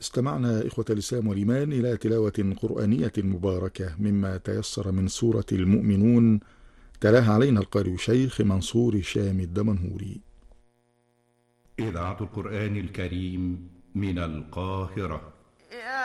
استمعنا إخوة الإسلام والإيمان إلى تلاوة قرآنية مباركة مما تيسر من سورة المؤمنون، تلاها علينا القارئ الشيخ منصور هشام الدمنهوري. إذاعة القرآن الكريم من القاهرة.